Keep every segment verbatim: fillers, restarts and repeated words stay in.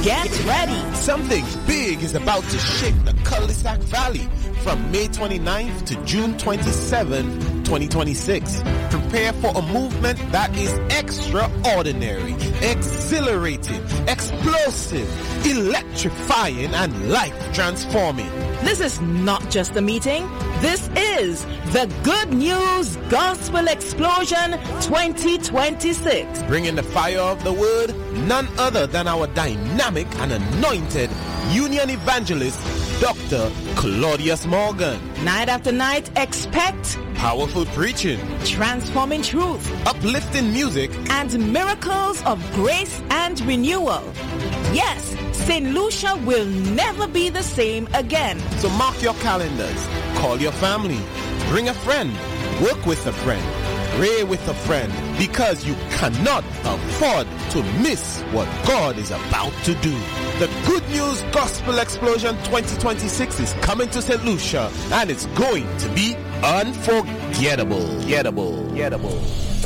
Get ready. Something big is about to shake the Cul-de-sac Valley from May twenty-ninth to June twenty-seventh, twenty twenty-six. Prepare for a movement that is extraordinary, exhilarating, explosive, electrifying, and life-transforming. This is not just a meeting. This is the Good News Gospel Explosion twenty twenty-six. Bringing the fire of the word, none other than our dynamic and anointed Union Evangelist, Doctor Claudius Morgan. Night after night, expect powerful preaching, transforming truth, uplifting music, and miracles of grace and renewal. Yes, Saint Lucia will never be the same again. So mark your calendars, call your family, bring a friend, work with a friend, pray with a friend, because you cannot afford to miss what God is about to do. The Good News Gospel Explosion twenty twenty-six is coming to Saint Lucia, and it's going to be unforgettable. Gettable. Gettable.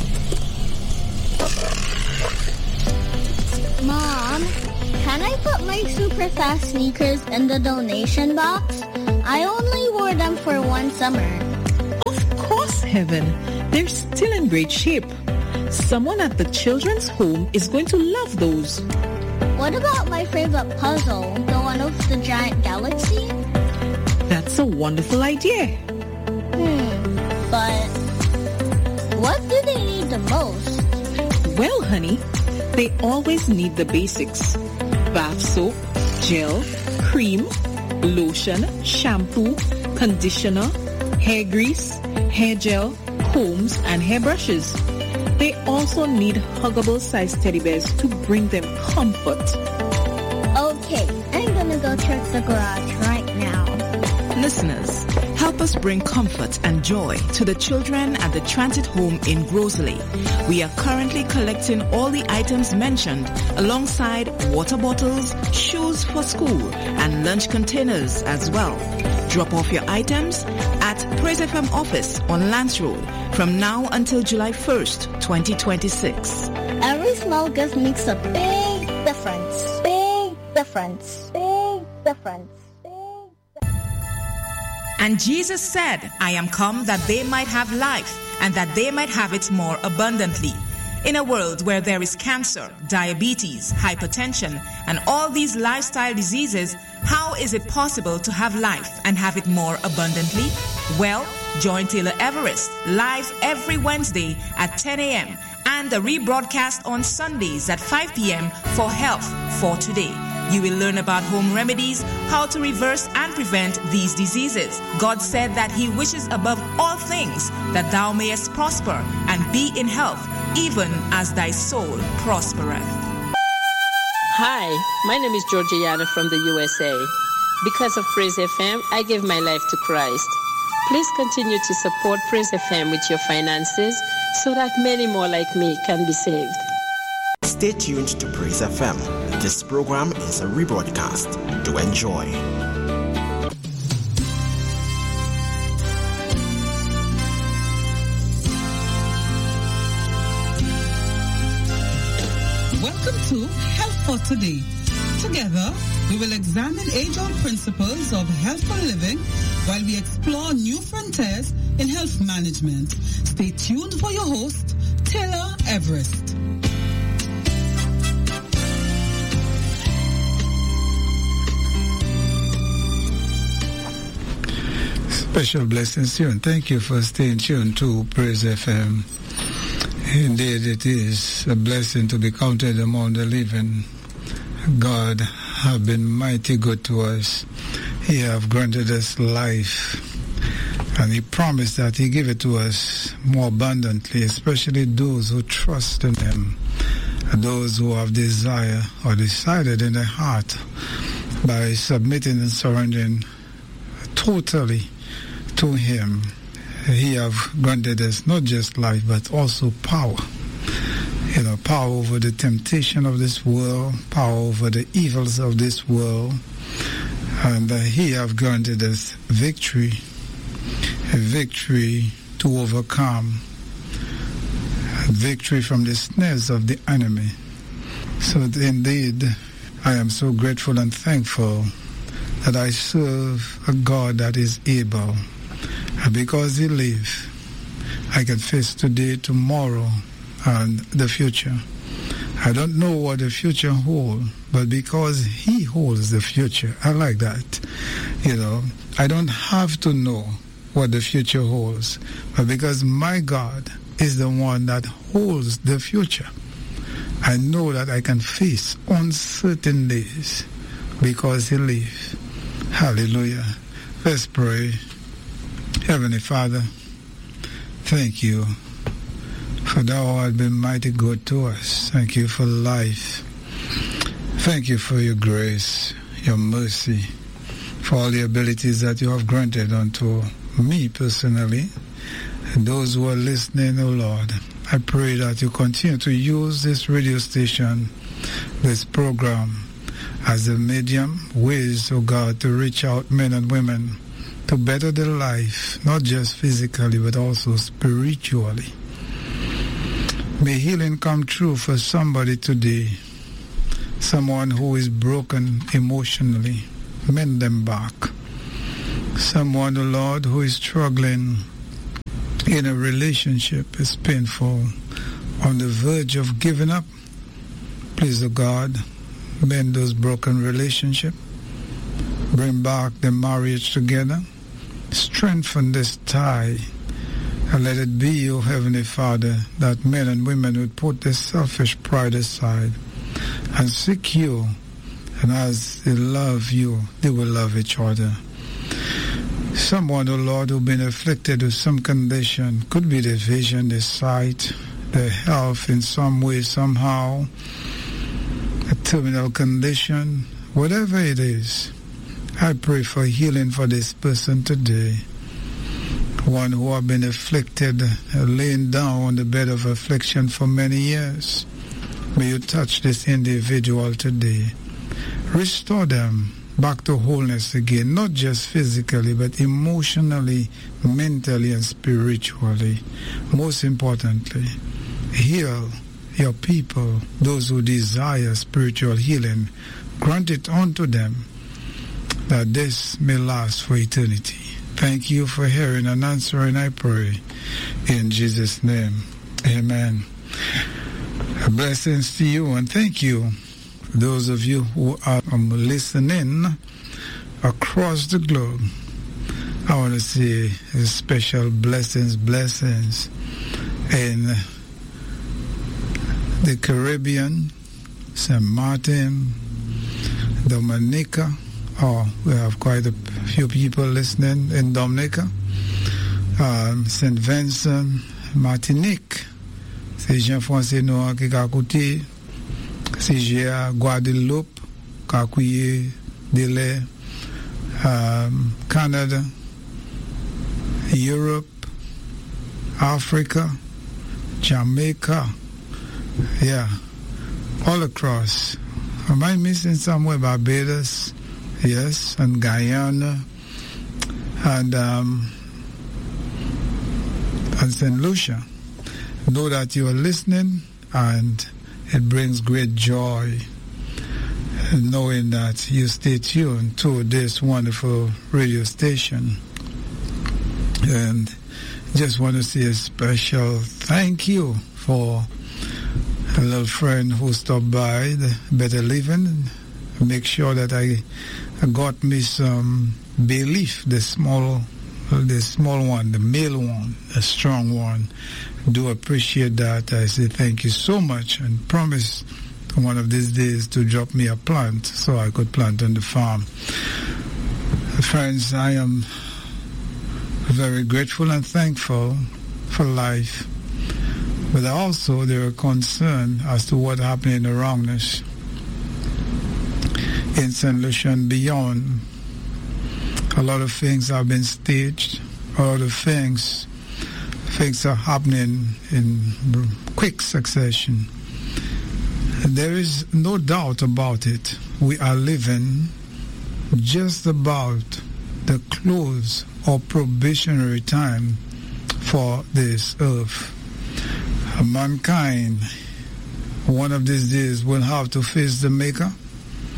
Mom, can I put my super fast sneakers in the donation box? I only wore them for one summer. Of course, Heaven. They're still in great shape. Someone at the children's home is going to love those. What about my favorite puzzle, the one of the giant galaxy? That's a wonderful idea. Hmm, but what do they need the most? Well, honey, they always need the basics. Bath soap, gel, cream, lotion, shampoo, conditioner, hair grease, hair gel, combs, and hairbrushes. They also need huggable size teddy bears to bring them comfort. Okay, I'm gonna go check the garage right now. Listeners, help us bring comfort and joy to the children at the transit home in Grosley. We are currently collecting all the items mentioned alongside water bottles, shoes for school, and lunch containers as well. Drop off your items at Praise F M office on Lance Road from now until July first, twenty twenty-six. Every small gift makes a big difference. Big difference. Big difference. And Jesus said, I am come that they might have life, and that they might have it more abundantly. In a world where there is cancer, diabetes, hypertension, and all these lifestyle diseases, how is it possible to have life and have it more abundantly? Well, join Taylor Everest live every Wednesday at ten a.m. and a rebroadcast on Sundays at five p.m. for Health for Today. You will learn about home remedies, how to reverse and prevent these diseases. God said that he wishes above all things that thou mayest prosper and be in health, even as thy soul prospereth. Hi, my name is Georgiana from the U S A. Because of Praise F M, I gave my life to Christ. Please continue to support Praise F M with your finances so that many more like me can be saved. Stay tuned to Praise F M. This program is a rebroadcast. Do enjoy. Welcome to Health for Today. Together, we will examine age-old principles of healthful living while we explore new frontiers in health management. Stay tuned for your host, Taylor Everest. Special blessings to you, and thank you for staying tuned to Praise F M. Indeed, it is a blessing to be counted among the living. God have been mighty good to us. He have granted us life, and he promised that he give it to us more abundantly, especially those who trust in him, those who have desire or decided in their heart by submitting and surrendering totally to him. He have granted us not just life, but also power. You know, power over the temptation of this world, power over the evils of this world. And uh, he have granted us victory, a victory to overcome, a victory from the snares of the enemy. So indeed, I am so grateful and thankful that I serve a God that is able. And because He lives, I can face today, tomorrow, and the future. I don't know what the future holds, but because He holds the future, I like that. You know, I don't have to know what the future holds, but because my God is the one that holds the future, I know that I can face uncertain days because He lives. Hallelujah. Let's pray. Heavenly Father, thank You for Thou art been mighty good to us. Thank You for life. Thank You for Your grace, Your mercy, for all the abilities that You have granted unto me personally, and those who are listening, oh Lord. I pray that You continue to use this radio station, this program, as a medium, ways, oh God, to reach out men and women to better their life, not just physically, but also spiritually. May healing come true for somebody today, someone who is broken emotionally, mend them back. Someone, oh Lord, who is struggling in a relationship, is painful, on the verge of giving up. Please, oh God, mend those broken relationships, bring back the marriage together, strengthen this tie, and let it be, O Heavenly Father, that men and women would put their selfish pride aside and seek You, and as they love You, they will love each other. Someone, O Lord, who's been afflicted with some condition, could be the vision, the sight, the health in some way, somehow, a terminal condition, whatever it is, I pray for healing for this person today. One who have been afflicted, uh, laying down on the bed of affliction for many years. May You touch this individual today. Restore them back to wholeness again, not just physically, but emotionally, mentally, and spiritually. Most importantly, heal Your people, those who desire spiritual healing. Grant it unto them, that this may last for eternity. Thank You for hearing and answering, I pray. In Jesus' name, amen. Blessings to you, and thank you, those of you who are um, listening across the globe. I want to say special blessings, blessings in the Caribbean, Saint Martin, Dominica. Oh, we have quite a few people listening in Dominica. Um, Saint Vincent, Martinique. C'est Jean-François Noah qui a écouté. C'est Guadeloupe, Kakouye, Dele, um, Canada, Europe, Africa, Jamaica. Yeah, all across. Am I missing somewhere? Barbados, yes, and Guyana, and um, and Saint Lucia. Know that you are listening, and it brings great joy knowing that you stay tuned to this wonderful radio station. And just want to say a special thank you for a little friend who stopped by the Better Living. Make sure that I got me some bay leaf, the small, the small one, the male one, a strong one. Do appreciate that. I say thank you so much, and promise one of these days to drop me a plant so I could plant on the farm. Friends, I am very grateful and thankful for life. But also there are concerns as to what happened in the wrongness in Saint Lucia and beyond. A lot of things have been staged. A lot of things, things are happening in quick succession. There is no doubt about it. We are living just about the close or probationary time for this earth. Mankind, one of these days, will have to face the Maker.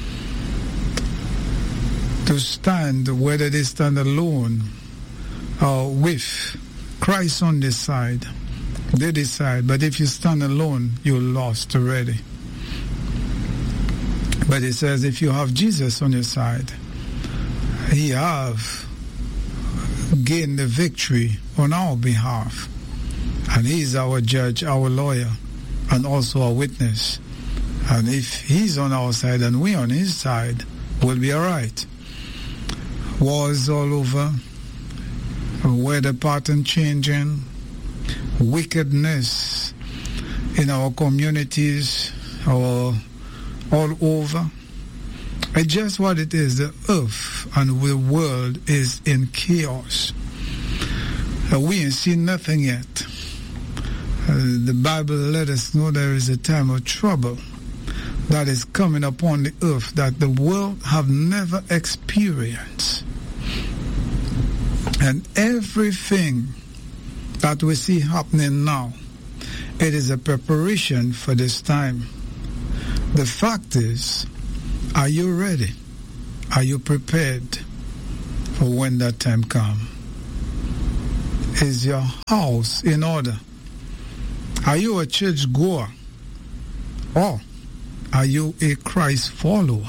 to stand, whether they stand alone or with Christ on this side, they decide. But if you stand alone, you're lost already. But it says if you have Jesus on your side, he have gained the victory on our behalf. And he is our judge, our lawyer, and also our witness. And if he's on our side and we on his side, we'll be all right. Wars all over, weather pattern changing, wickedness in our communities, our, all over. It's just what it is. The earth and the world is in chaos. Uh, we ain't seen nothing yet. Uh, the Bible let us know there is a time of trouble that is coming upon the earth that the world have never experienced. And everything that we see happening now, it is a preparation for this time. The fact is, are you ready? Are you prepared for when that time comes? Is your house in order? Are you a church goer? Or are you a Christ follower?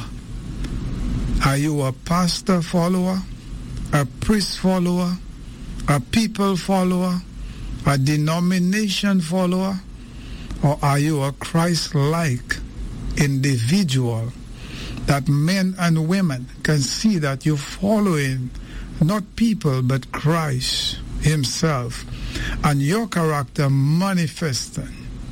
Are you a pastor follower? A priest follower? A people follower? A denomination follower? Or are you a Christ-like individual that men and women can see that you're following not people but Christ himself, and your character manifesting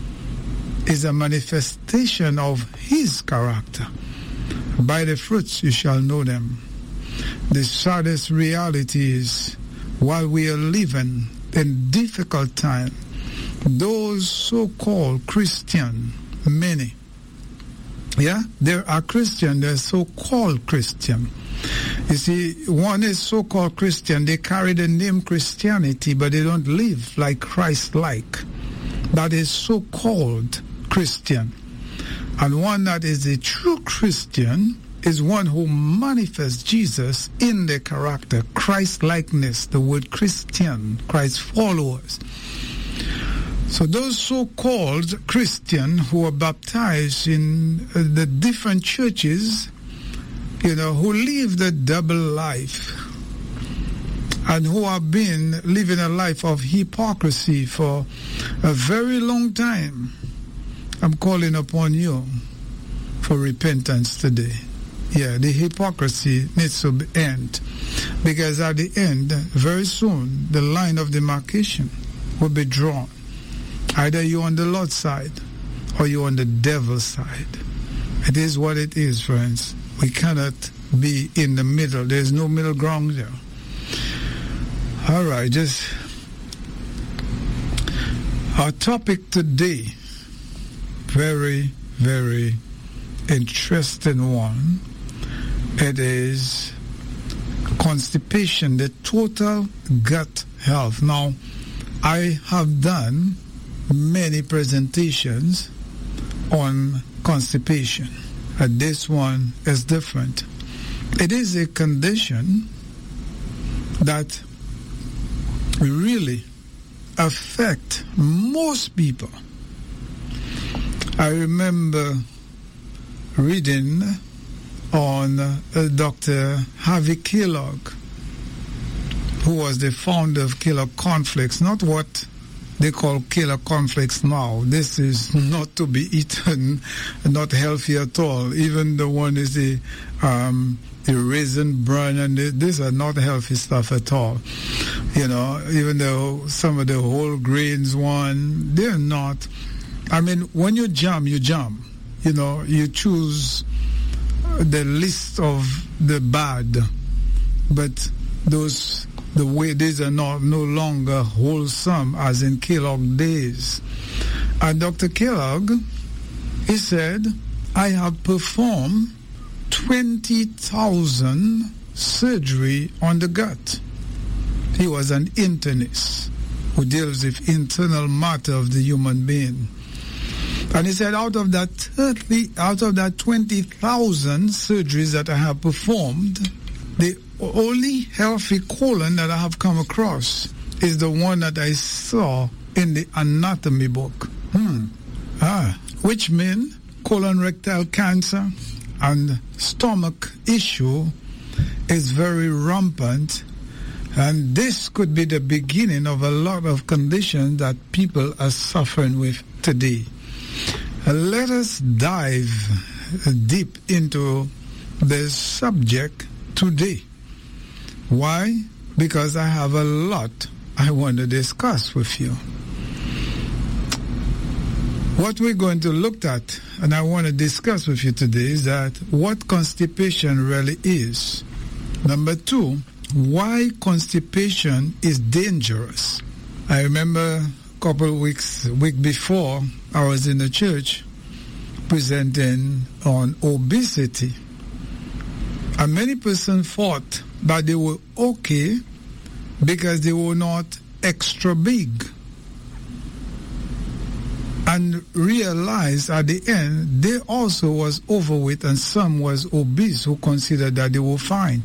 is a manifestation of his character? By the fruits you shall know them. The saddest reality is, while we are living in difficult times, those so-called Christian, many, yeah, there are Christian, they're so-called Christian. You see, one is so-called Christian, they carry the name Christianity, but they don't live like Christ-like. That is so-called Christian. And one that is a true Christian is one who manifests Jesus in their character, Christ-likeness, the word Christian, Christ followers. So those so-called Christian who are baptized in uh, the different churches, you know, who live the double life and who have been living a life of hypocrisy for a very long time, I'm calling upon you for repentance today. Yeah, the hypocrisy needs to end, because at the end, very soon, the line of demarcation will be drawn. Either you're on the Lord's side or you're on the devil's side. It is what it is, friends. We cannot be in the middle. There's no middle ground there. All right, just our topic today, very, very interesting one. It is constipation, the total gut health. Now, I have done many presentations on constipation. Uh, this one is different. It is a condition that really affect most people. I remember reading on uh, Doctor Harvey Kellogg, who was the founder of Kellogg Cornflakes, not what they call Kellogg Cornflakes now. This is not to be eaten, not healthy at all. Even the one is the um, the raisin bran, and the, these are not healthy stuff at all. You know, even though some of the whole grains one, they're not. I mean, when you jam, you jam. You know, you choose the list of the bad, but those the way these are not no longer wholesome as in Kellogg days. And Doctor Kellogg, he said, I have performed twenty thousand surgery on the gut. He was an internist who deals with internal matter of the human being. And he said, out of that thirty, out of that twenty thousand surgeries that I have performed, the only healthy colon that I have come across is the one that I saw in the anatomy book. Hmm. Ah. Which means colorectal cancer and stomach issue is very rampant, and this could be the beginning of a lot of conditions that people are suffering with today. Uh, let us dive deep into this subject today. Why? Because I have a lot I want to discuss with you. What we're going to look at, and I want to discuss with you today, is that what constipation really is. Number two, why constipation is dangerous. I remember a couple of weeks, week before, I was in the church presenting on obesity. And many persons thought that they were okay because they were not extra big. And realized at the end, they also was overweight and some was obese who considered that they were fine.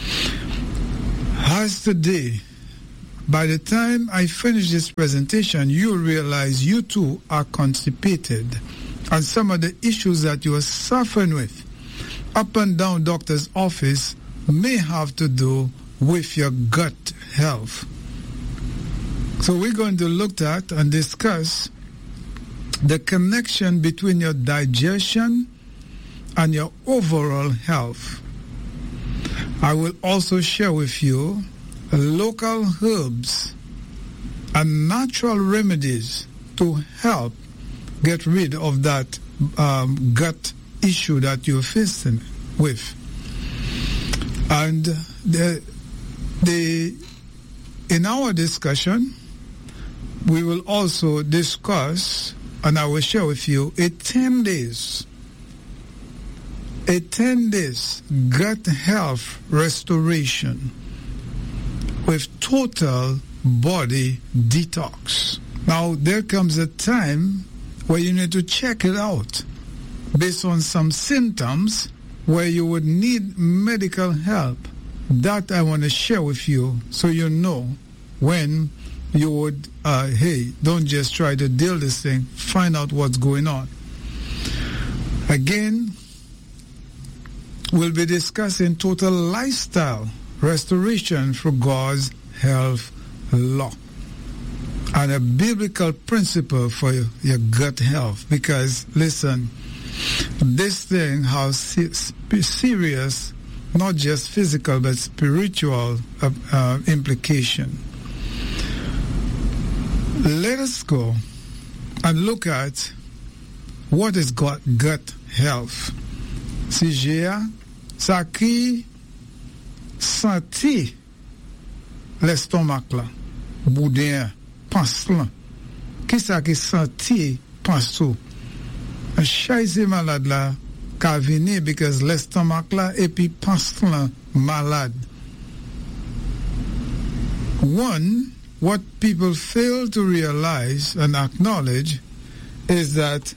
As today, by the time I finish this presentation, you realize you too are constipated. And some of the issues that you are suffering with, up and down doctor's office, may have to do with your gut health. So we're going to look at and discuss the connection between your digestion and your overall health. I will also share with you local herbs and natural remedies to help get rid of that um, gut issue that you're facing with. And the, the, in our discussion, we will also discuss, and I will share with you, a ten days, a ten days gut health restoration with total body detox. Now, there comes a time where you need to check it out based on some symptoms where you would need medical help. That I want to share with you so you know when you would, uh, hey, don't just try to deal this thing, find out what's going on. Again, we'll be discussing total lifestyle restoration for God's health law and a biblical principle for your, your gut health. Because, listen, this thing has serious, not just physical, but spiritual uh, uh, implication. Let us go and look at what is gut, gut health. Si j'ai ça qui senti l'estomac là, boudin, pense là. Qui ça qui senti pense tout? Un chaise malade là, ka vini because l'estomac là et puis pense là malade. One, what people fail to realize and acknowledge is that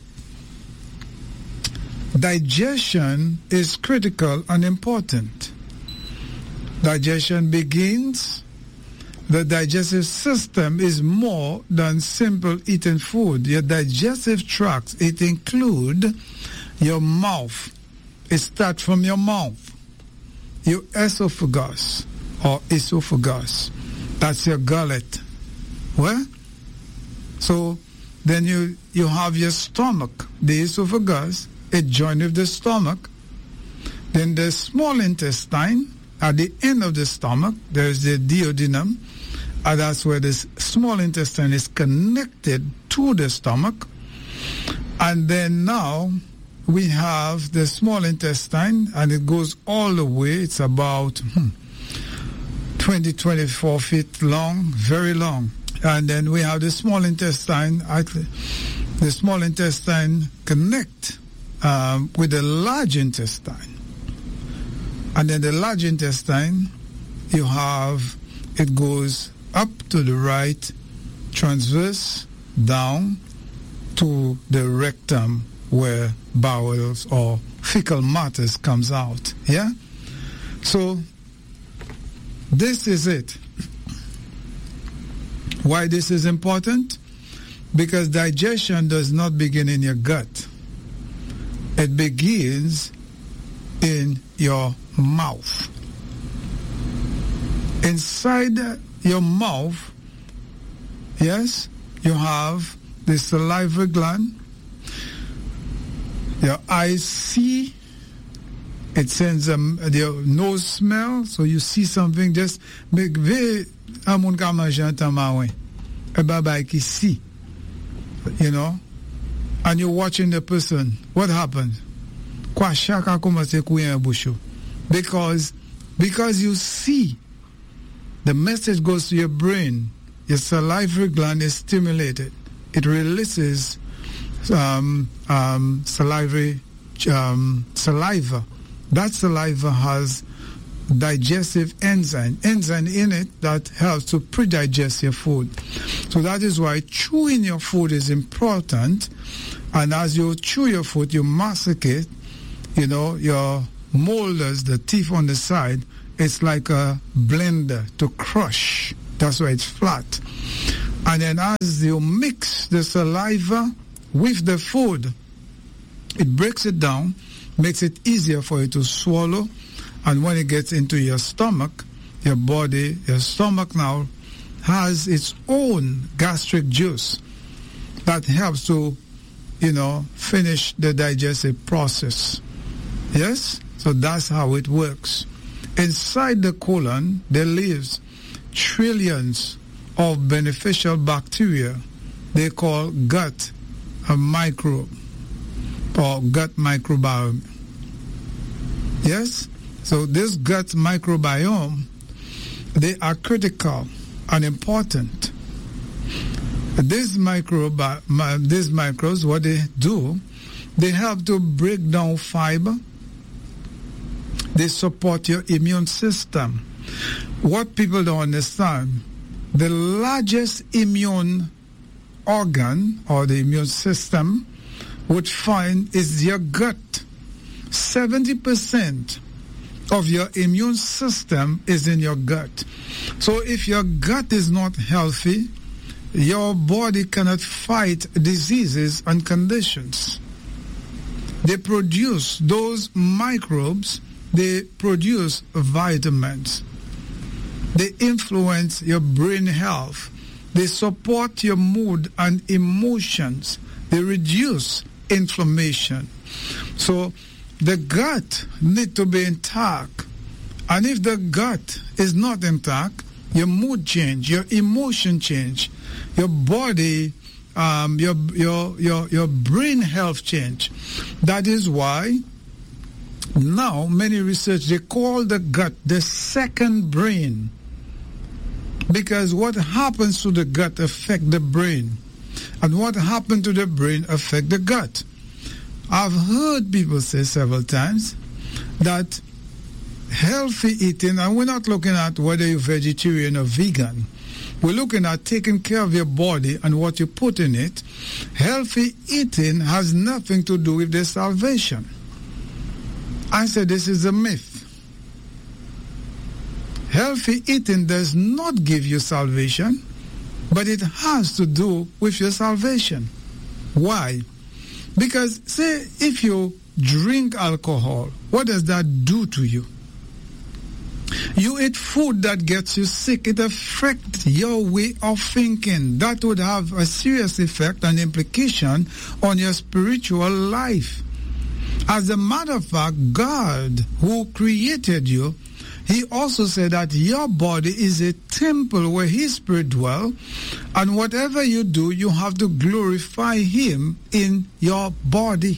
digestion is critical and important. Digestion begins, the digestive system is more than simple eating food. Your digestive tract, it includes your mouth. It starts from your mouth. Your esophagus or esophagus. That's your gullet. Well, so then you, you have your stomach, the esophagus, it joins with the stomach. Then the small intestine, at the end of the stomach, there's the duodenum, and that's where this small intestine is connected to the stomach. And then now we have the small intestine, and it goes all the way. It's about hmm, twenty, twenty-four feet long, very long. And then we have the small intestine. The small intestine connect um, with the large intestine. And then the large intestine, you have, it goes up to the right, transverse, down to the rectum where bowels or fecal matters comes out. Yeah? So This is it. Why this is important? Because digestion does not begin in your gut. It begins in your mouth. Inside your mouth, yes, you have the salivary gland. Your eyes see. It sends um, your nose smell, so you see something. Just make very amun kamajan tamawe. A baba ki see. You know, and you're watching the person. What happened? Because because you see, the message goes to your brain. Your salivary gland is stimulated. It releases um, um, salivary um, saliva. That saliva has digestive enzyme, enzyme in it that helps to pre-digest your food. So that is why chewing your food is important. And as you chew your food, you masticate, you know, your molars, the teeth on the side, it's like a blender to crush. That's why it's flat. And then as you mix the saliva with the food, it breaks it down, makes it easier for you to swallow. And when it gets into your stomach, your body, your stomach now has its own gastric juice that helps to, you know, finish the digestive process. Yes? So that's how it works. Inside the colon, there lives trillions of beneficial bacteria they call gut a microbe or gut microbiome. Yes? So this gut microbiome, they are critical and important. These microbi- these microbes, what they do, they help to break down fiber. They support your immune system. What people don't understand, the largest immune organ or the immune system would find is your gut. seventy percent of your immune system is in your gut. So if your gut is not healthy, your body cannot fight diseases and conditions. They produce those microbes, they produce vitamins. They influence your brain health. They support your mood and emotions. They reduce inflammation. So the gut needs to be intact. And if the gut is not intact, your mood change, your emotion change, your body, um, your, your, your, your brain health change. That is why now many research, they call the gut the second brain. Because what happens to the gut affects the brain. And what happens to the brain affects the gut. I've heard people say several times that healthy eating, and we're not looking at whether you're vegetarian or vegan. We're looking at taking care of your body and what you put in it. Healthy eating has nothing to do with their salvation. I said this is a myth. Healthy eating does not give you salvation, but it has to do with your salvation. Why? Because, say, if you drink alcohol, what does that do to you? You eat food that gets you sick. It affects your way of thinking. That would have a serious effect and implication on your spiritual life. As a matter of fact, God, who created you, He also said that your body is a temple where His Spirit dwells, and whatever you do, you have to glorify Him in your body.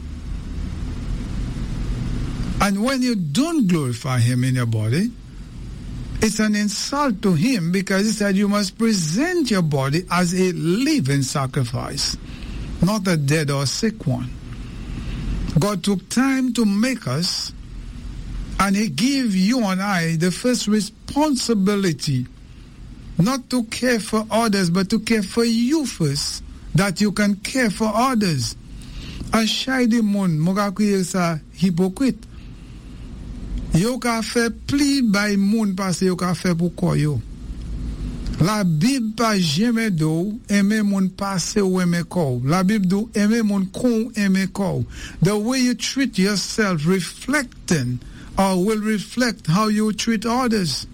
And when you don't glorify Him in your body, it's an insult to Him, because He said you must present your body as a living sacrifice, not a dead or sick one. God took time to make us, and He gave you and I the first responsibility, not to care for others, but to care for you first, that you can care for others. A shady moon, mogaku is a hypocrite. Yo ka fait pli bay moun parce yo ka fait pour quoi yo. La Bible pas jamais do aimer moun passe ou aimer ko. La Bible do aimer moun kon aimer ko. The way you treat yourself reflecting or will reflect how you treat others.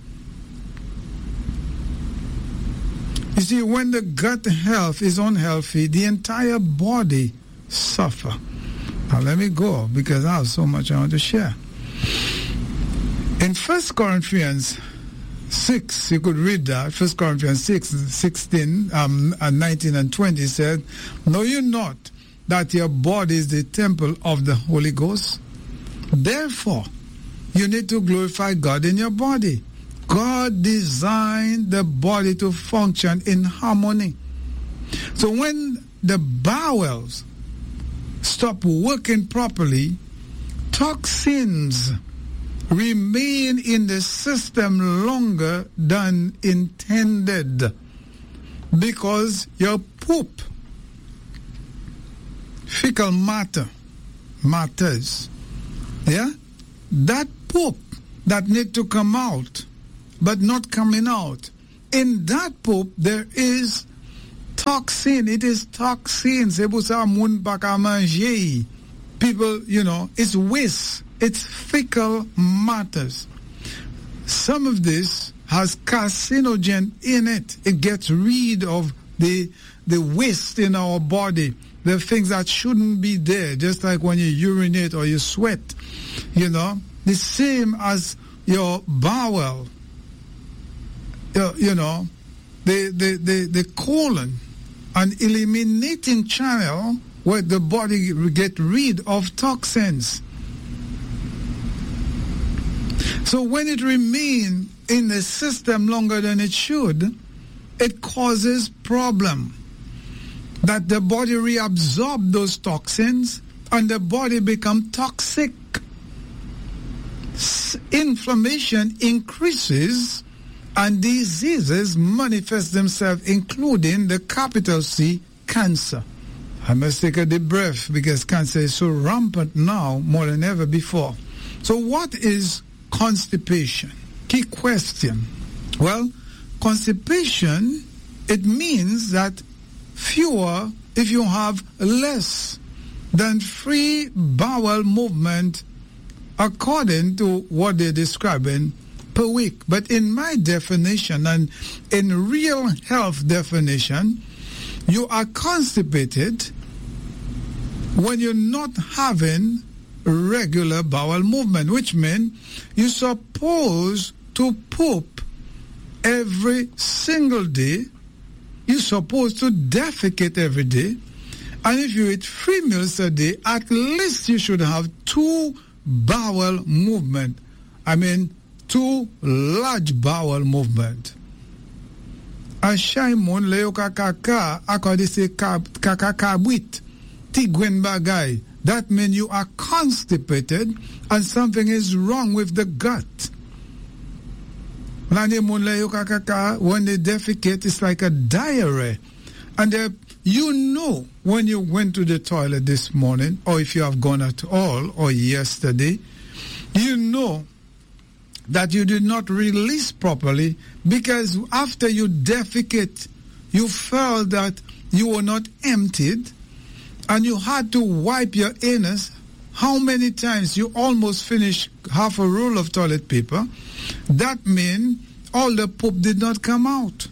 You see, when the gut health is unhealthy, the entire body suffer. Now let me go because I have so much I want to share. In First Corinthians six, you could read that. First Corinthians six, sixteen, um, and nineteen and twenty said, know you not that your body is the temple of the Holy Ghost? Therefore, you need to glorify God in your body. God designed the body to function in harmony. So when the bowels stop working properly, toxins remain in the system longer than intended because your poop, fecal matter, matters. Yeah? That poop that need to come out but not coming out. In that poop there is toxin. It is toxins. People, you know, it's waste. It's fecal matters. Some of this has carcinogen in it. It gets rid of the the waste in our body, the things that shouldn't be there, just like when you urinate or you sweat. You know, the same as your bowel. Uh, you know, the, the, the, the colon, an eliminating channel where the body get rid of toxins. So when it remains in the system longer than it should, it causes problem. That the body reabsorb those toxins and the body become toxic. S- inflammation increases and diseases manifest themselves, including the capital C, cancer. I must take a deep breath because cancer is so rampant now more than ever before. So what is constipation? Key question. Well, constipation, it means that fewer, if you have less than free bowel movement according to what they're describing per week. But in my definition and in real health definition, you are constipated when you're not having regular bowel movement, which means you're supposed to poop every single day. You're supposed to defecate every day. And if you eat three meals a day, at least you should have two bowel movement. I mean, two large bowel movement. Ashaimon leo kakaka akadise kakakabwit tigwen bagay. That means you are constipated and something is wrong with the gut. When they defecate, it's like a diarrhea. And uh, you know when you went to the toilet this morning, or if you have gone at all, or yesterday, you know that you did not release properly because after you defecate, you felt that you were not emptied and you had to wipe your anus. How many times? You almost finished half a roll of toilet paper. That means all the poop did not come out.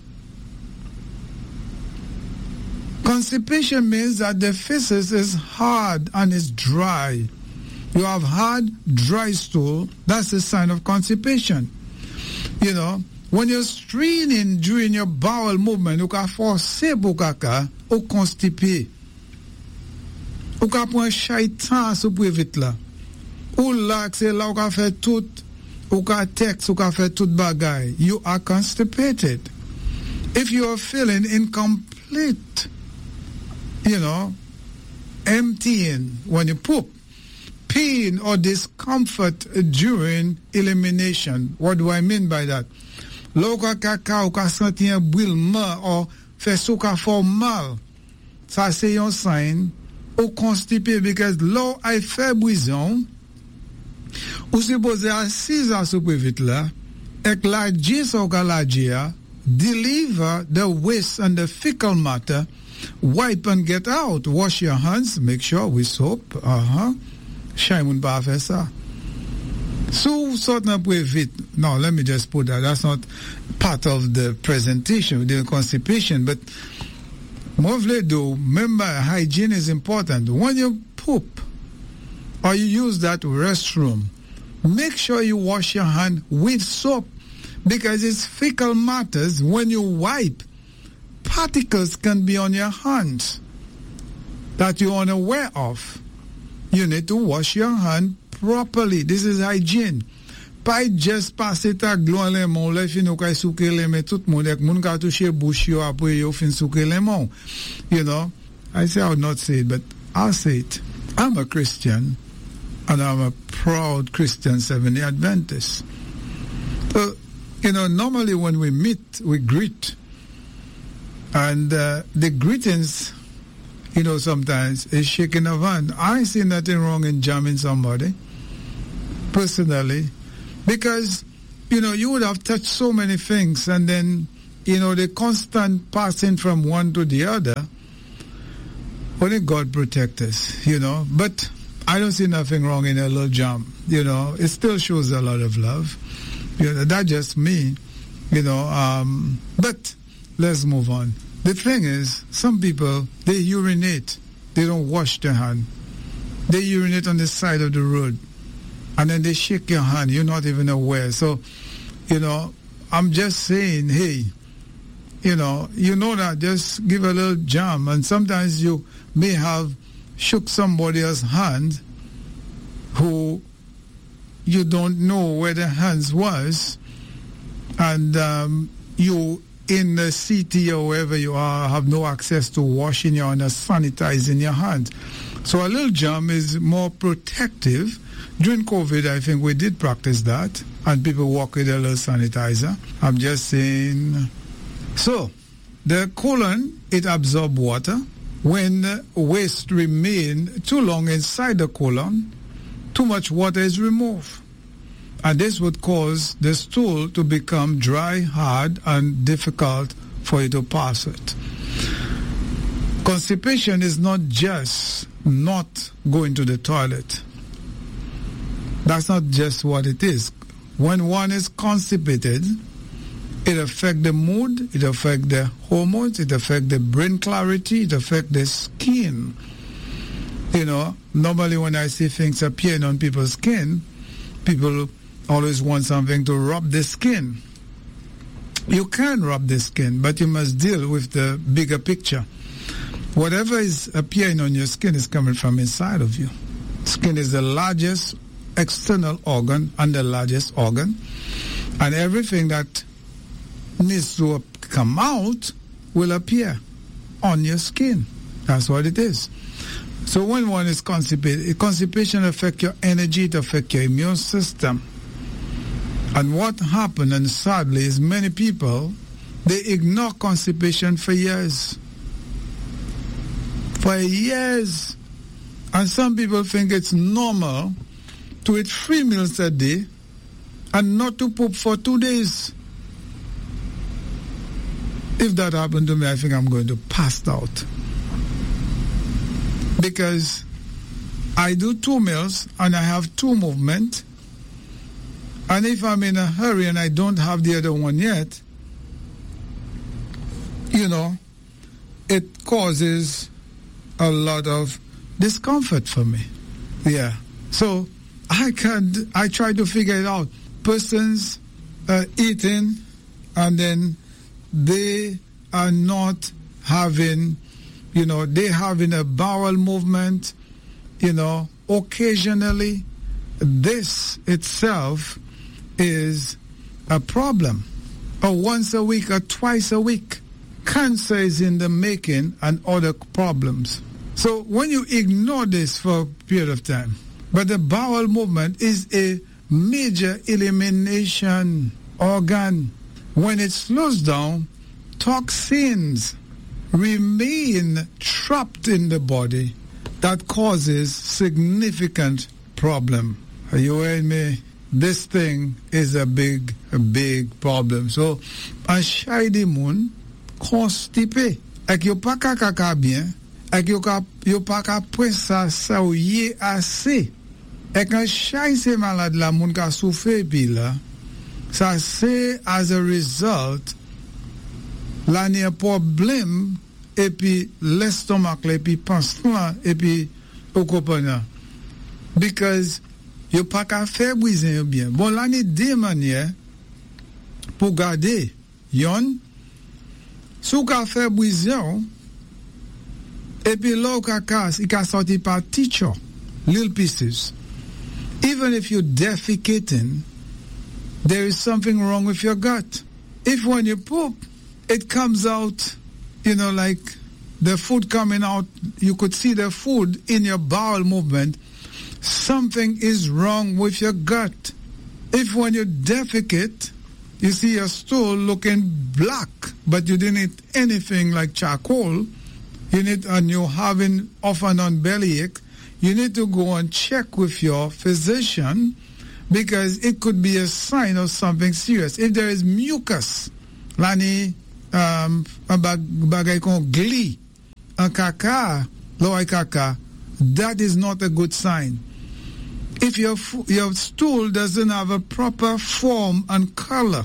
Constipation means that the feces is hard and is dry. You have hard, dry stool. That's a sign of constipation. You know, when you're straining during your bowel movement, you can force bukaka ou constipé. Ou ka pon shaitan sou pou evite la. Ou la se la ou ka fe tout, ou ka text, ou ka fe tout bagay. You are constipated. If you are feeling incomplete, you know, emptying when you poop, pain or discomfort during elimination. What do I mean by that? Lo ka kaka ou ka senti un bouillement or fe sou ka fò mal. Sa se yon sign ou constipé because lo ay fe bouillon Ou suppose a Caesar sou pou vit la, ek la J sa ou ka la J a, deliver the waste and the fecal matter, wipe and get out, wash your hands, make sure with soap, uh-huh, shy moun pa fe sa. So, sort na pou evit, no, let me just put that, that's not part of the presentation, the constipation, but more vle do, remember, hygiene is important. When you poop, or you use that restroom, make sure you wash your hand with soap, because it's fecal matters. When you wipe, particles can be on your hands that you're unaware of. You need to wash your hand properly. This is hygiene. Pa just pass it a glon lemon, le fin ou kay souke lemon, tout moun ek moun ka touche bouche yo apre yo fin souke lemon. You know, I say I would not say it, but I'll say it. I'm a Christian, and I'm a proud Christian Seventh-day Adventist. So, you know, normally when we meet, we greet. And uh, the greetings, you know, sometimes is shaking of hand. I see nothing wrong in jamming somebody, personally, because, you know, you would have touched so many things, and then, you know, the constant passing from one to the other, only God protect us, you know. But I don't see nothing wrong in a little jam, you know. It still shows a lot of love. You know, that's just me, you know. Um, but let's move on. The thing is, some people, they urinate. They don't wash their hand. They urinate on the side of the road. And then they shake your hand. You're not even aware. So, you know, I'm just saying, hey, you know, you know that, just give a little jam. And sometimes you may have shook somebody else's hand who you don't know where the hands was, and um, you in the city or wherever you are have no access to washing your hands, sanitizing your hands. So a little jam is more protective. During COVID, I think we did practice that, and people walk with a little sanitizer. I'm just saying. So the colon, it absorbs water. When waste remain too long inside the colon, too much water is removed. And this would cause the stool to become dry, hard, and difficult for you to pass it. Constipation is not just not going to the toilet. That's not just what it is. When one is constipated, it affects the mood, it affects the hormones, it affects the brain clarity, it affects the skin. You know, normally when I see things appearing on people's skin, people always want something to rub the skin. You can rub the skin, but you must deal with the bigger picture. Whatever is appearing on your skin is coming from inside of you. Skin is the largest external organ and the largest organ. And everything that needs to come out will appear on your skin. That's what it is. So when one is constipated, constipation affects your energy, it affects your immune system. And what happened, and sadly, is many people, they ignore constipation for years. For years. And some people think it's normal to eat three meals a day and not to poop for two days. If that happened to me, I think I'm going to pass out. Because I do two meals and I have two movements. And if I'm in a hurry and I don't have the other one yet, you know, it causes a lot of discomfort for me. Yeah. So I can't, I try to figure it out. Persons uh, eating and then they are not having, you know, they having a bowel movement, you know, occasionally. This itself is a problem. Or once a week or twice a week. Cancer is in the making and other problems. So when you ignore this for a period of time, but the bowel movement is a major elimination organ. When it slows down, toxins remain trapped in the body that causes significant problem. Are you hearing me? this thing is a big, a big problem. So, un chay di moun constipé. Ek yo pa ka kaka bien, ek yo, ka, yo pa ka pren sa sa ou ye ase. Ek un chay se malade la moun ka souffre pi la, sa se as a result, la ni a problem, epi l'estomac la, epi panslan, epi okopana. Because yo pa ka fe bwizen yo bien. Bon, la ni de manye pou gade yon, sou ka fe bwizen, epi lo ka kas, i ka sorti pa ticho, little pieces. Even if you're defecating, there is something wrong with your gut. If when you poop, it comes out, you know, like the food coming out, you could see the food in your bowel movement, something is wrong with your gut. If when you defecate, you see your stool looking black, but you didn't eat anything like charcoal, you need, and you're having off and on bellyache, you need to go and check with your physician because it could be a sign of something serious. If there is mucus, lani um, bagay kon gli, an kaka, loy kaka, that is not a good sign. If your your stool doesn't have a proper form and color,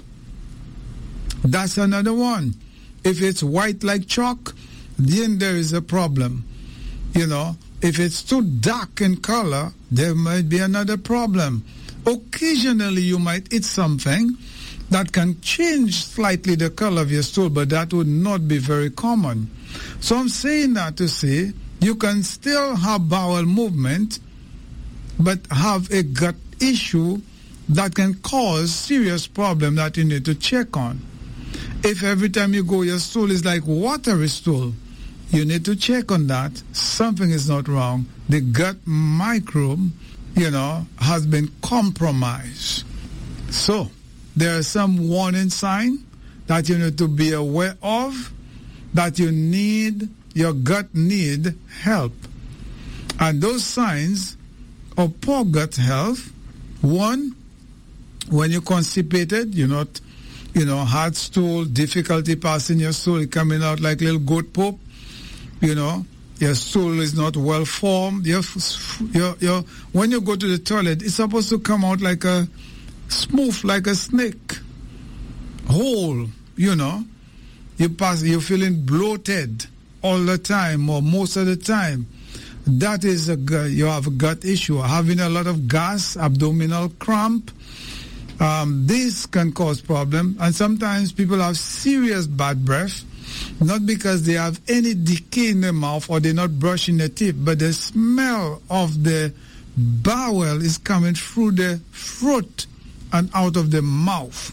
that's another one. If it's white like chalk, then there is a problem. You know, if it's too dark in color, there might be another problem. Occasionally, you might eat something that can change slightly the color of your stool, but that would not be very common. So I'm saying that to say you can still have bowel movement, but have a gut issue that can cause serious problem that you need to check on. If every time you go, your stool is like watery stool, you need to check on that. Something is not wrong. The gut microbe, you know, has been compromised. So, there are some warning signs that you need to be aware of, that you need, your gut need help. And those signs of poor gut health, one, when you're constipated, you're not, you know, hard stool, difficulty passing your stool, coming out like little goat poop, you know, your stool is not well formed. Your, your, your, when you go to the toilet, it's supposed to come out like a smooth, like a snake, whole, you know. You pass, you're feeling bloated all the time or most of the time. That is a you have a gut issue. Having a lot of gas, abdominal cramp, um, this can cause problem. And sometimes people have serious bad breath, not because they have any decay in their mouth or they're not brushing their teeth, but the smell of the bowel is coming through the throat and out of the mouth.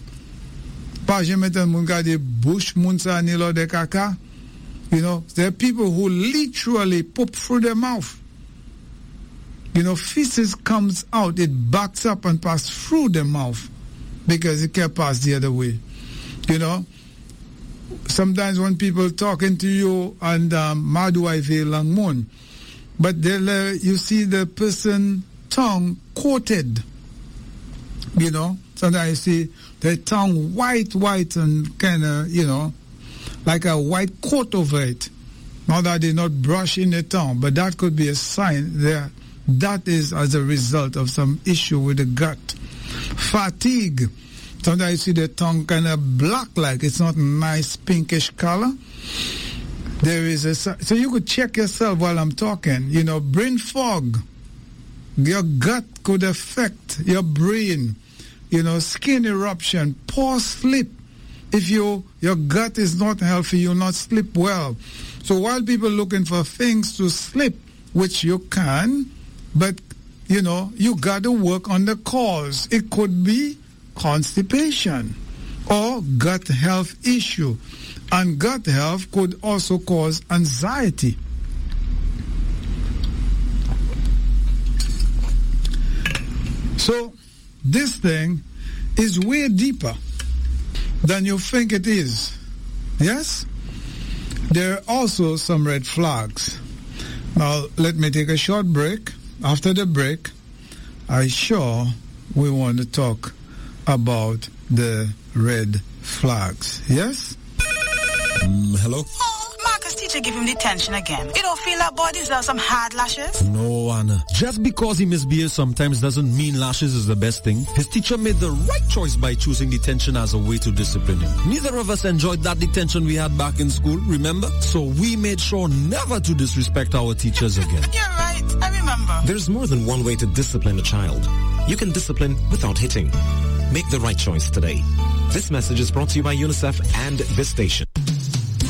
You know, there are people who literally poop through their mouth. You know, feces comes out, it backs up and passes through the mouth because it can't pass the other way. You know, sometimes when people talking to you and um, madu I feel lang moon, but they'll, uh, you see the person tongue coated. You know, sometimes you see their tongue white, white and kind of, you know, like a white coat over it. Not that they're not brushing the tongue, but that could be a sign there. That is as a result of some issue with the gut. Fatigue. Sometimes you see the tongue kind of black, like it's not nice pinkish color. There is a, so you could check yourself while I'm talking. You know, brain fog. Your gut could affect your brain. You know, skin eruption, poor sleep. If you your gut is not healthy, you'll not sleep well. So while people looking for things to sleep, which you can, but, you know, you got to work on the cause. It could be constipation or gut health issue. And gut health could also cause anxiety. So this thing is way deeper than you think it is. Yes? There are also some red flags. Now, let me take a short break. After the break, I sure we want to talk about the red flags. Yes? Um, hello? Oh, Marcus teacher give him detention again. You don't feel that boy deserves some hard lashes? No, Anna. Just because he misbehaves sometimes doesn't mean lashes is the best thing. His teacher made the right choice by choosing detention as a way to discipline him. Neither of us enjoyed that detention we had back in school, remember? So we made sure never to disrespect our teachers again. You're right, I remember. There's more than one way to discipline a child. You can discipline without hitting. Make the right choice today. This message is brought to you by UNICEF and this station.